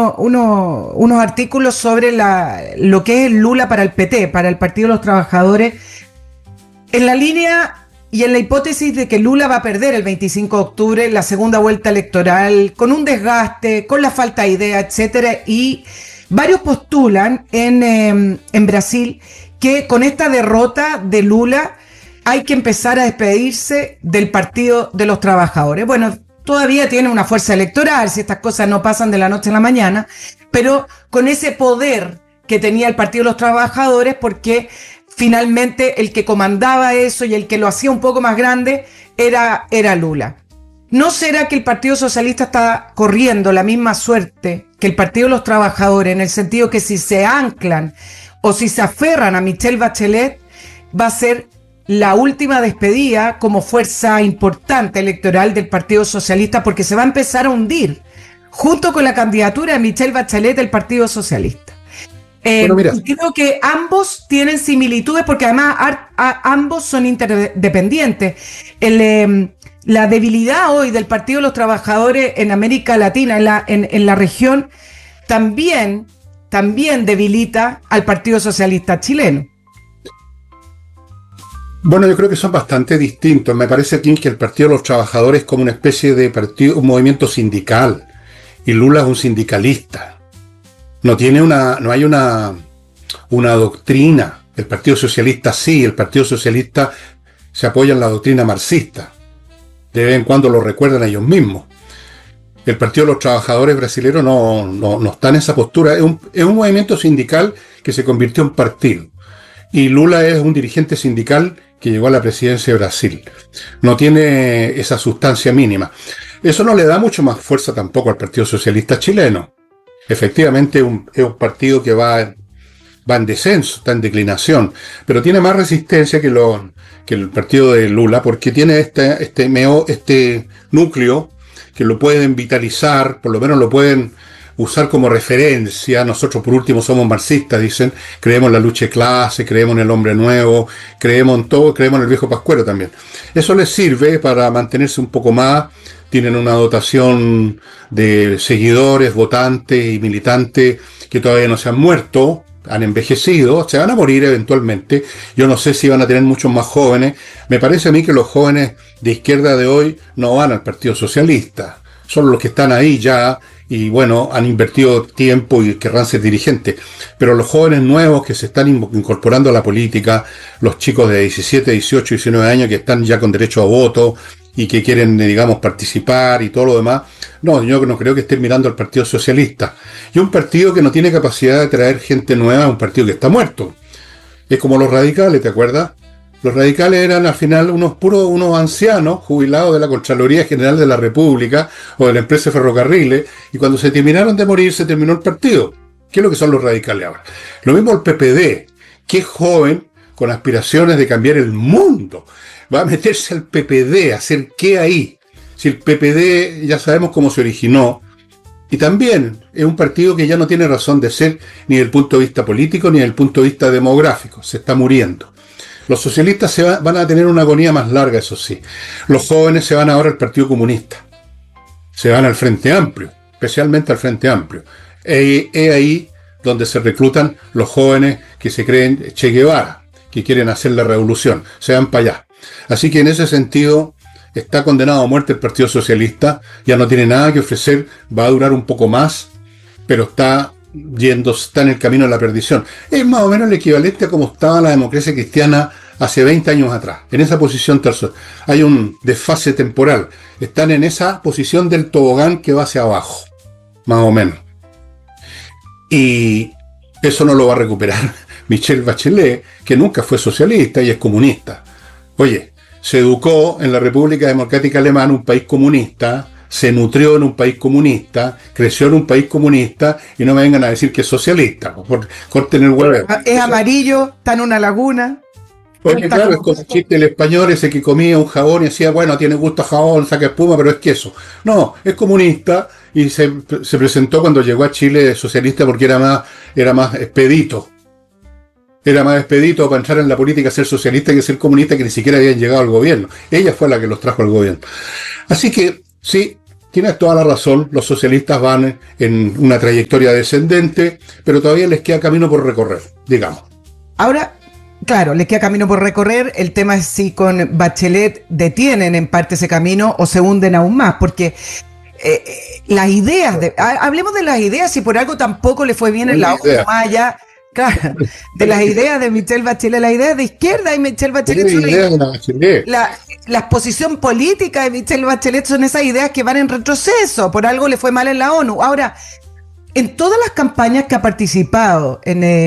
unos artículos sobre lo que es Lula para el PT, para el Partido de los Trabajadores, en la línea y en la hipótesis de que Lula va a perder el 25 de octubre la segunda vuelta electoral, con un desgaste, con la falta de idea, etcétera, y varios postulan en Brasil que con esta derrota de Lula hay que empezar a despedirse del Partido de los Trabajadores. Bueno, todavía tiene una fuerza electoral, si estas cosas no pasan de la noche a la mañana, pero con ese poder que tenía el Partido de los Trabajadores, porque finalmente el que comandaba eso y el que lo hacía un poco más grande era Lula. ¿No será que el Partido Socialista está corriendo la misma suerte que el Partido de los Trabajadores, en el sentido que si se anclan o si se aferran a Michelle Bachelet, va a ser la última despedida como fuerza importante electoral del Partido Socialista, porque se va a empezar a hundir junto con la candidatura de Michelle Bachelet del Partido Socialista? Bueno, mira. Y creo que ambos tienen similitudes porque además ambos son interdependientes. La debilidad hoy del Partido de los Trabajadores en América Latina, en la región, también debilita al Partido Socialista chileno. Bueno, yo creo que son bastante distintos. Me parece aquí que el Partido de los Trabajadores es como una especie de partido, un movimiento sindical, y Lula es un sindicalista. No hay una doctrina. El Partido Socialista sí, el Partido Socialista se apoya en la doctrina marxista. De vez en cuando lo recuerdan ellos mismos. El Partido de los Trabajadores brasileños no está en esa postura. Es un movimiento sindical que se convirtió en partido. Y Lula es un dirigente sindical que llegó a la presidencia de Brasil. No tiene esa sustancia mínima. Eso no le da mucho más fuerza tampoco al Partido Socialista chileno. Efectivamente es un partido que va en descenso, está en declinación, pero tiene más resistencia que el partido de Lula, porque tiene este núcleo que lo pueden vitalizar, por lo menos lo pueden usar como referencia. Nosotros por último somos marxistas, dicen, creemos en la lucha de clase, creemos en el hombre nuevo, creemos en todo, creemos en el viejo Pascuero también. Eso les sirve para mantenerse un poco más. Tienen una dotación de seguidores, votantes y militantes que todavía no se han muerto, han envejecido, se van a morir eventualmente. Yo no sé si van a tener muchos más jóvenes. Me parece a mí que los jóvenes de izquierda de hoy no van al Partido Socialista. Son los que están ahí ya y bueno, han invertido tiempo y querrán ser dirigentes. Pero los jóvenes nuevos que se están incorporando a la política, los chicos de 17, 18, 19 años que están ya con derecho a voto, y que quieren, digamos, participar y todo lo demás. No, yo no creo que estén mirando al Partido Socialista. Y un partido que no tiene capacidad de traer gente nueva, es un partido que está muerto. Es como los radicales, ¿te acuerdas? Los radicales eran al final unos ancianos jubilados de la Contraloría General de la República o de la empresa de ferrocarriles, y cuando se terminaron de morir se terminó el partido. ¿Qué es lo que son los radicales ahora? Lo mismo el PPD, que es joven, con aspiraciones de cambiar el mundo. Va a meterse al PPD, a hacer qué ahí. Si el PPD ya sabemos cómo se originó, y también es un partido que ya no tiene razón de ser ni desde el punto de vista político ni desde el punto de vista demográfico, se está muriendo. Los socialistas van a tener una agonía más larga, eso sí. Los jóvenes se van ahora al Partido Comunista, se van al Frente Amplio, especialmente al Frente Amplio. Es ahí donde se reclutan los jóvenes que se creen Che Guevara, que quieren hacer la revolución, se van para allá. Así que en ese sentido está condenado a muerte el Partido Socialista, ya no tiene nada que ofrecer, va a durar un poco más, pero está en el camino de la perdición. Es más o menos el equivalente a como estaba la democracia cristiana hace 20 años atrás, en esa posición tercera. Hay un desfase temporal, están en esa posición del tobogán que va hacia abajo, más o menos. Y eso no lo va a recuperar Michelle Bachelet, que nunca fue socialista y es comunista. Oye, se educó en la República Democrática Alemana, un país comunista, se nutrió en un país comunista, creció en un país comunista, y no me vengan a decir que es socialista, corten el huevo. Es amarillo, está en una laguna. Porque claro, es como el chiste del español ese que comía un jabón y decía, bueno, tiene gusto a jabón, saca espuma, pero es queso. No, es comunista y se presentó cuando llegó a Chile socialista porque era más expedito. Era más expedito para entrar en la política ser socialista que ser comunista, que ni siquiera habían llegado al gobierno. Ella fue la que los trajo al gobierno. Así que, sí, tienes toda la razón, los socialistas van en una trayectoria descendente, pero todavía les queda camino por recorrer, digamos. Ahora, claro, les queda camino por recorrer. El tema es si con Bachelet detienen en parte ese camino o se hunden aún más, porque las ideas, hablemos de las ideas, si por algo tampoco le fue bien en la ONU, más allá, claro, de las ideas de Michelle Bachelet, las ideas de izquierda y Michelle Bachelet son la posición política de Michelle Bachelet son esas ideas que van en retroceso, por algo le fue mal en la ONU. Ahora, en todas las campañas que ha participado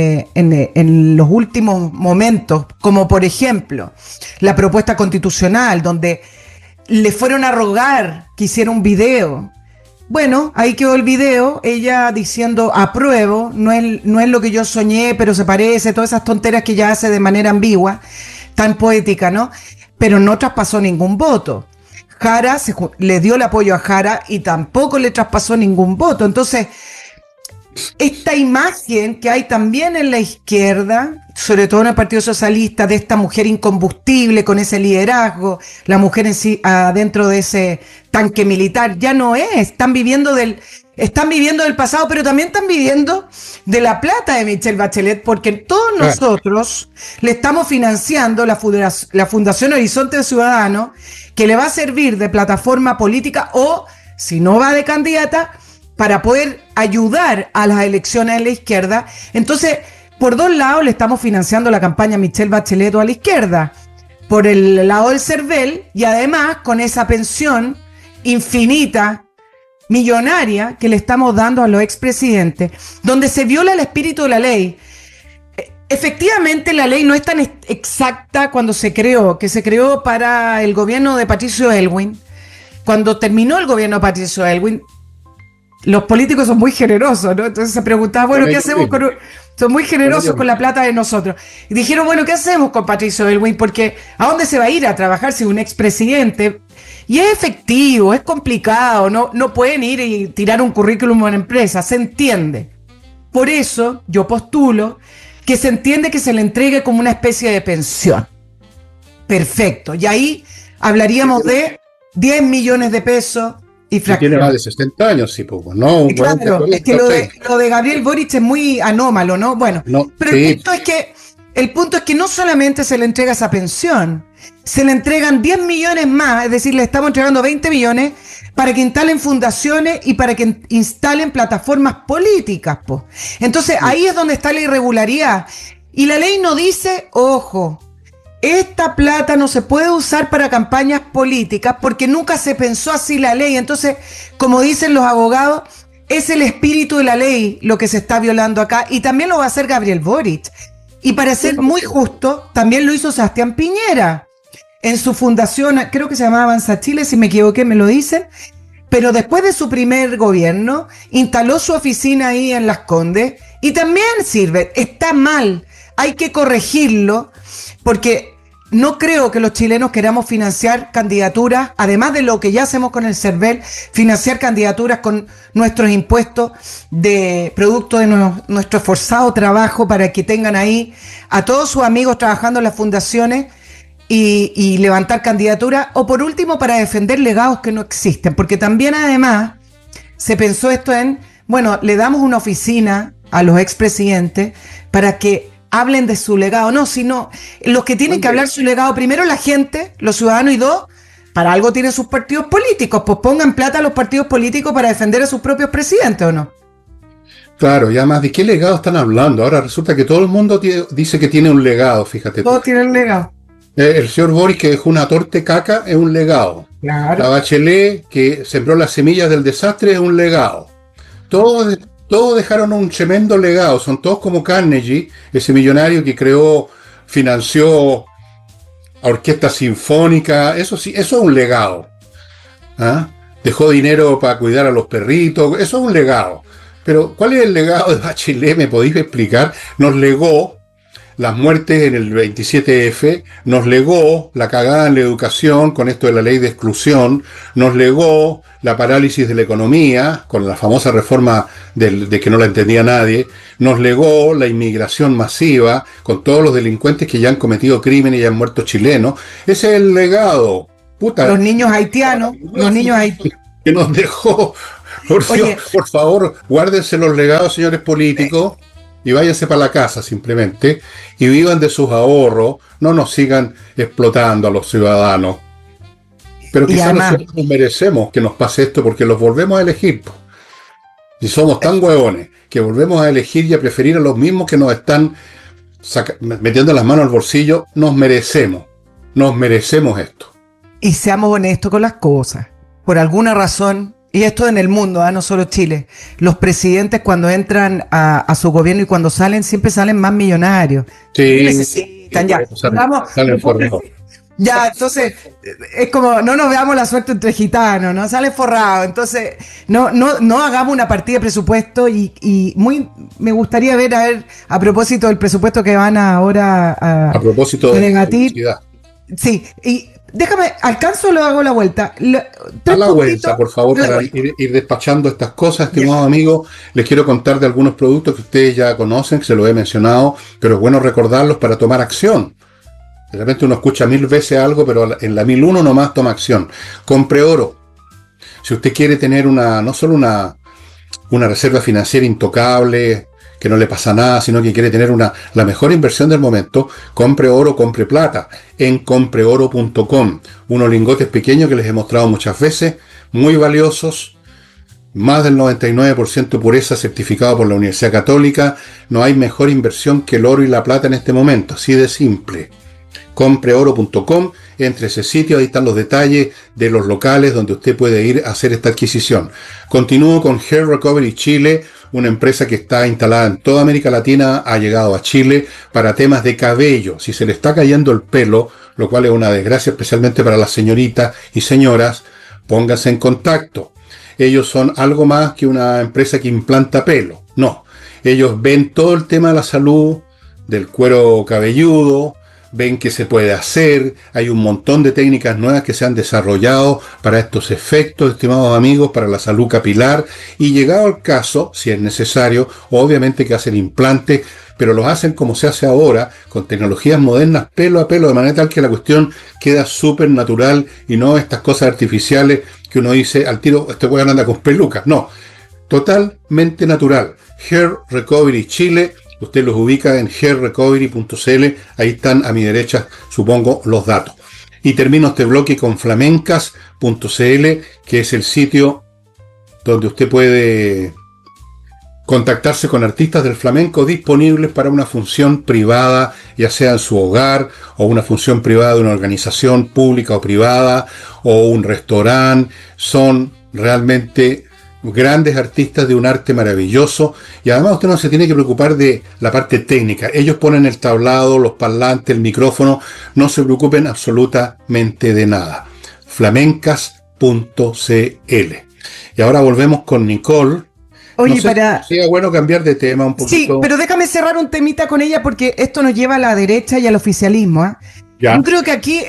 en los últimos momentos, como por ejemplo la propuesta constitucional, donde le fueron a rogar que hiciera un video. Bueno, ahí quedó el video, ella diciendo apruebo, no es lo que yo soñé, pero se parece, todas esas tonteras que ella hace de manera ambigua, tan poética, ¿no? Pero no traspasó ningún voto. Jara le dio el apoyo a Jara y tampoco le traspasó ningún voto. Entonces, esta imagen que hay también en la izquierda, sobre todo en el Partido Socialista, de esta mujer incombustible con ese liderazgo, la mujer en sí adentro de ese tanque militar, ya no es. Están viviendo del pasado, pero también están viviendo de la plata de Michelle Bachelet, porque todos nosotros le estamos financiando la Fundación Horizonte Ciudadano, que le va a servir de plataforma política o, si no va de candidata, para poder ayudar a las elecciones de la izquierda. Entonces, por dos lados le estamos financiando la campaña Michelle Bachelet a la izquierda, por el lado del CERVEL, y además con esa pensión infinita, millonaria, que le estamos dando a los expresidentes, donde se viola el espíritu de la ley. Efectivamente, la ley no es tan exacta cuando se creó, que se creó para el gobierno de Patricio Aylwin. Cuando terminó el gobierno de Patricio Aylwin, los políticos son muy generosos, ¿no? Entonces se preguntaba, bueno, ¿qué hacemos con...? Son muy generosos con la plata de nosotros. Y dijeron, bueno, ¿qué hacemos con Patricio Aylwin? Porque ¿a dónde se va a ir a trabajar si un expresidente? Y es efectivo, es complicado, no pueden ir y tirar un currículum a una empresa, se entiende. Por eso yo postulo que se entiende que se le entregue como una especie de pensión. Perfecto. Y ahí hablaríamos de 10 millones de pesos. Y tiene más de 60 años, sí, poco, ¿no? Claro, es que lo de Gabriel Boric es muy anómalo, ¿no? Bueno, pero sí. El punto es que no solamente se le entrega esa pensión, se le entregan 10 millones más, es decir, le estamos entregando 20 millones para que instalen fundaciones y para que instalen plataformas políticas, po. Entonces, ahí es donde está la irregularidad. Y la ley no dice, ojo, esta plata no se puede usar para campañas políticas porque nunca se pensó así la ley. Entonces, como dicen los abogados, es el espíritu de la ley lo que se está violando acá, y también lo va a hacer Gabriel Boric. Y para ser muy justo, también lo hizo Sebastián Piñera en su fundación, creo que se llamaba Avanza Chile, si me equivoqué me lo dicen, pero después de su primer gobierno, instaló su oficina ahí en Las Condes y también sirve. Está mal, hay que corregirlo, porque no creo que los chilenos queramos financiar candidaturas, además de lo que ya hacemos con el CERVEL, financiar candidaturas con nuestros impuestos de producto de nuestro esforzado trabajo para que tengan ahí a todos sus amigos trabajando en las fundaciones y levantar candidaturas, o por último para defender legados que no existen, porque también además se pensó esto en, bueno, le damos una oficina a los expresidentes para que hablen de su legado. No, sino los que tienen que hablar su legado, primero la gente, los ciudadanos, y dos, para algo tienen sus partidos políticos, pues pongan plata a los partidos políticos para defender a sus propios presidentes, ¿o no? Claro, y además, ¿de qué legado están hablando? Ahora resulta que todo el mundo dice que tiene un legado, fíjate. Todos tienen legado. El señor Boric, que dejó una torta caca, es un legado. Claro. La Bachelet, que sembró las semillas del desastre, es un legado. Todos dejaron un tremendo legado, son todos como Carnegie, ese millonario que financió a orquesta sinfónica, eso sí, eso es un legado. ¿Ah? Dejó dinero para cuidar a los perritos, eso es un legado. Pero, ¿cuál es el legado de Bachelet? ¿Me podéis explicar? Nos legó las muertes en el 27F, nos legó la cagada en la educación con esto de la ley de exclusión, nos legó la parálisis de la economía con la famosa reforma de que no la entendía nadie, nos legó la inmigración masiva con todos los delincuentes que ya han cometido crímenes y han muerto chilenos. Ese es el legado. Puta. Los niños haitianos, que nos dejó. Por Dios, Oye, por favor, guárdense los legados, señores políticos, y váyanse para la casa simplemente, y vivan de sus ahorros, no nos sigan explotando a los ciudadanos. Pero y quizás además, nosotros nos merecemos que nos pase esto porque los volvemos a elegir. Po. Y somos tan hueones que volvemos a elegir y a preferir a los mismos que nos están metiendo las manos al bolsillo, nos merecemos esto. y seamos honestos con las cosas. Por alguna razón, y esto en el mundo, no solo Chile, los presidentes cuando entran a su gobierno y cuando salen, siempre salen más millonarios. Sí, Necesitan ya. Salen forrados. Ya, entonces, es como, no nos veamos la suerte entre gitanos, ¿no? Sale forrado. Entonces, no hagamos una partida de presupuesto y me gustaría ver, a propósito del presupuesto que van ahora a propósito de debatir. Sí, y déjame, alcanzo o lo hago la vuelta. A la vuelta, por favor, para ir despachando estas cosas, estimados amigos. Les quiero contar de algunos productos que ustedes ya conocen, que se los he mencionado, pero es bueno recordarlos para tomar acción. De repente uno escucha 1000 veces algo, pero en la 1001 nomás toma acción. Compre oro. Si usted quiere tener no solo una reserva financiera intocable, que no le pasa nada, sino que quiere tener la mejor inversión del momento, compre oro, compre plata en compreoro.com. Unos lingotes pequeños que les he mostrado muchas veces, muy valiosos, más del 99% pureza certificado por la Universidad Católica. No hay mejor inversión que el oro y la plata en este momento, así de simple. Compreoro.com, entre ese sitio, ahí están los detalles de los locales donde usted puede ir a hacer esta adquisición. Continúo con Hair Recovery Chile, una empresa que está instalada en toda América Latina, ha llegado a Chile para temas de cabello. Si se le está cayendo el pelo, lo cual es una desgracia especialmente para las señoritas y señoras, pónganse en contacto. Ellos son algo más que una empresa que implanta pelo. No, ellos ven todo el tema de la salud, del cuero cabelludo, ven qué se puede hacer, hay un montón de técnicas nuevas que se han desarrollado para estos efectos, estimados amigos, para la salud capilar, y llegado al caso, si es necesario, obviamente que hacen implantes, pero los hacen como se hace ahora, con tecnologías modernas, pelo a pelo, de manera tal que la cuestión queda súper natural y no estas cosas artificiales que uno dice al tiro, este weón anda con pelucas. No, totalmente natural. Hair Recovery Chile. Usted los ubica en hairrecovery.cl, ahí están a mi derecha, supongo, los datos. Y termino este bloque con flamencas.cl, que es el sitio donde usted puede contactarse con artistas del flamenco disponibles para una función privada, ya sea en su hogar, o una función privada de una organización pública o privada, o un restaurante. Son realmente grandes artistas de un arte maravilloso, y además usted no se tiene que preocupar de la parte técnica. Ellos ponen el tablado, los parlantes, el micrófono, no se preocupen absolutamente de nada. Flamencas.cl. Y ahora volvemos con Nicole. Oye, no sé si sería bueno cambiar de tema un poquito. Sí, pero déjame cerrar un temita con ella porque esto nos lleva a la derecha y al oficialismo. Ya. Yo creo que aquí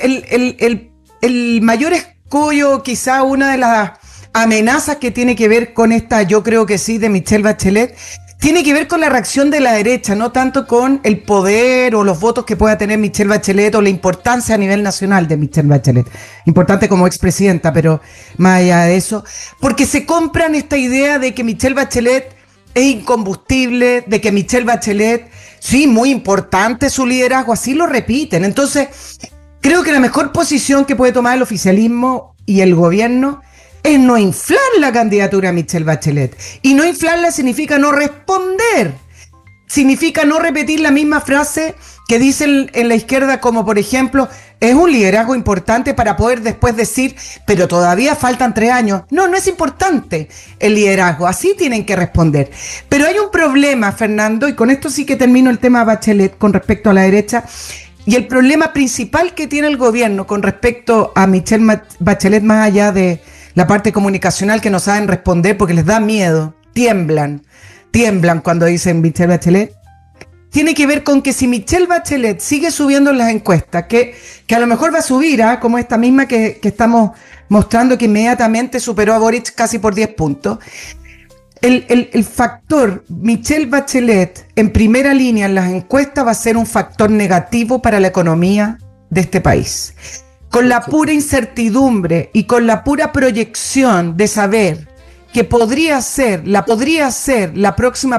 el mayor escollo, quizá una de las amenazas que tiene que ver con esta, yo creo que sí, de Michelle Bachelet, tiene que ver con la reacción de la derecha, no tanto con el poder o los votos que pueda tener Michelle Bachelet o la importancia a nivel nacional de Michelle Bachelet. Importante como expresidenta, pero más allá de eso, porque se compran esta idea de que Michelle Bachelet es incombustible, de que Michelle Bachelet, sí, muy importante su liderazgo, así lo repiten. Entonces, creo que la mejor posición que puede tomar el oficialismo y el gobierno es no inflar la candidatura a Michelle Bachelet. Y no inflarla significa no responder. Significa no repetir la misma frase que dicen en la izquierda, como por ejemplo, es un liderazgo importante para poder después decir, pero todavía faltan 3 años. No, no es importante el liderazgo. Así tienen que responder. Pero hay un problema, Fernando, y con esto sí que termino el tema Bachelet con respecto a la derecha. Y el problema principal que tiene el gobierno con respecto a Michelle Bachelet, más allá de la parte comunicacional, que no saben responder porque les da miedo, tiemblan cuando dicen Michelle Bachelet, tiene que ver con que si Michelle Bachelet sigue subiendo en las encuestas, que a lo mejor va a subir, como esta misma que estamos mostrando, que inmediatamente superó a Boric casi por 10 puntos, el factor Michelle Bachelet en primera línea en las encuestas va a ser un factor negativo para la economía de este país. con la pura incertidumbre y con la pura proyección de saber que podría ser la próxima